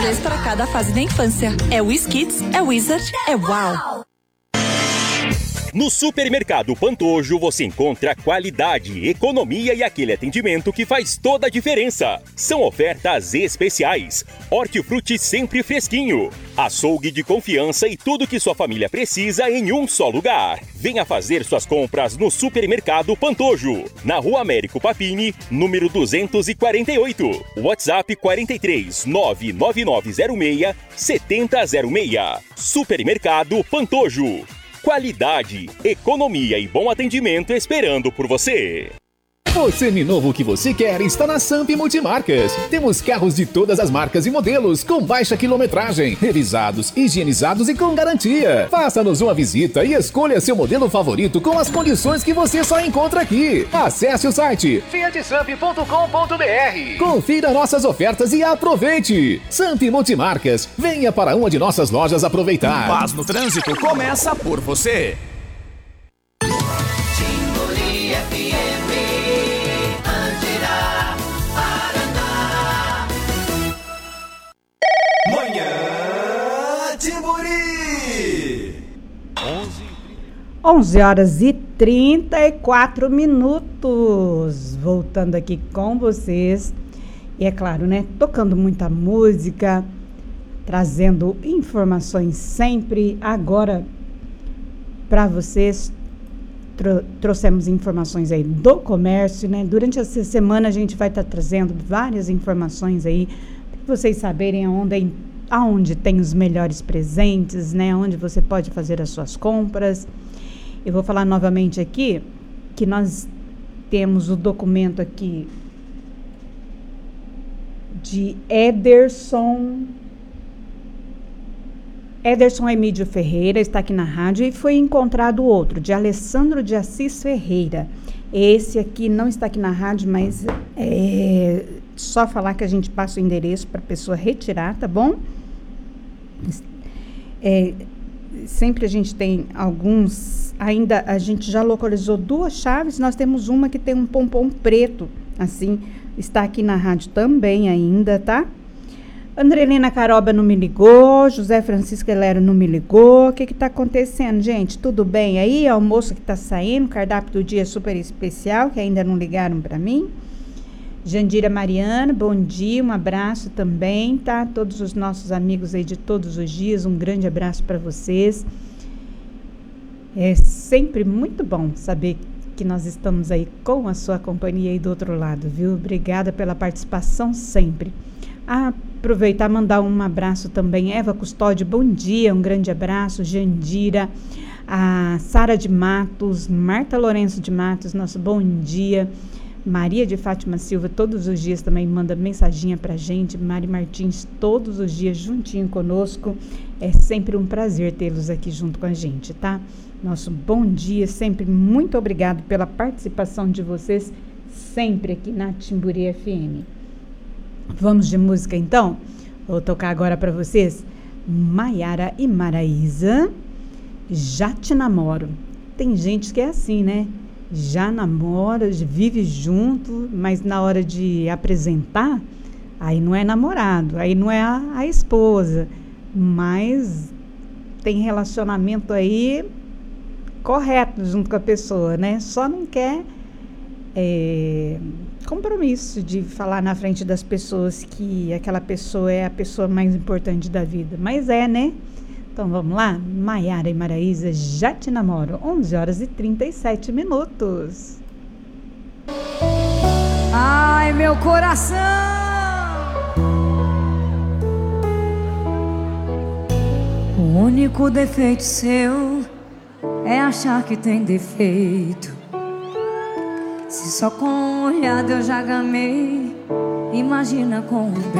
vez para cada fase da infância. É Wizkids, é Wizard, é Uau! No Supermercado Pantojo você encontra qualidade, economia e aquele atendimento que faz toda a diferença. São ofertas especiais, hortifruti sempre fresquinho, açougue de confiança e tudo que sua família precisa em um só lugar. Venha fazer suas compras no Supermercado Pantojo, na Rua Américo Papini, número 248. WhatsApp 43 99906 7006. Supermercado Pantojo. Qualidade, economia e bom atendimento esperando por você. O seminovo que você quer está na Samp Multimarcas. Temos carros de todas as marcas e modelos, com baixa quilometragem, revisados, higienizados e com garantia. Faça-nos uma visita e escolha seu modelo favorito com as condições que você só encontra aqui. Acesse o site fiatsamp.com.br. Confira nossas ofertas e aproveite. Samp Multimarcas, venha para uma de nossas lojas aproveitar. Paz no Trânsito começa por você. Manhã Timburi. 11 horas e 34 minutos. Voltando aqui com vocês. E é claro, né? Tocando muita música, trazendo informações sempre. Agora, para vocês, trouxemos informações aí do comércio, né? Durante essa semana a gente vai estar trazendo várias informações aí, para vocês saberem aonde tem os melhores presentes, né? Onde você pode fazer as suas compras. Eu vou falar novamente aqui que nós temos o documento aqui de Ederson Emídio Ferreira, está aqui na rádio, e foi encontrado outro, de Alessandro de Assis Ferreira. Esse aqui não está aqui na rádio, mas é só falar que a gente passa o endereço para a pessoa retirar, tá bom? Sempre a gente tem alguns, ainda a gente já localizou 2 chaves, nós temos uma que tem um pompom preto, assim, está aqui na rádio também ainda, tá? Andrelina Caroba não me ligou, José Francisco Helero não me ligou. O que está acontecendo, gente? Tudo bem aí? Almoço que está saindo, cardápio do dia super especial, que ainda não ligaram para mim. Jandira Mariana, bom dia, um abraço também, tá? Todos os nossos amigos aí de todos os dias, um grande abraço para vocês. É sempre muito bom saber que nós estamos aí com a sua companhia aí do outro lado, viu? Obrigada pela participação sempre. Aproveitar e mandar um abraço também, Eva Custódio, bom dia, um grande abraço, Jandira, a Sara de Matos, Marta Lourenço de Matos, nosso bom dia, Maria de Fátima Silva, todos os dias também manda mensaginha pra gente, Mari Martins, todos os dias juntinho conosco, é sempre um prazer tê-los aqui junto com a gente, tá? Nosso bom dia, sempre muito obrigado pela participação de vocês, sempre aqui na Timburi FM. Vamos de música então? Vou tocar agora para vocês Maiara e Maraísa, Já Te Namoro. Tem gente que é assim, né? Já namora, vive junto, mas na hora de apresentar, aí não é namorado, aí não é a esposa, mas tem relacionamento aí correto junto com a pessoa, né? Só não quer compromisso de falar na frente das pessoas que aquela pessoa é a pessoa mais importante da vida. Mas né? Então vamos lá? Maiara e Maraísa, Já Te Namoro. 11 horas e 37 minutos. Ai, meu coração! O único defeito seu é achar que tem defeito. Se só com uma olhada eu já gamei, imagina com um beijo.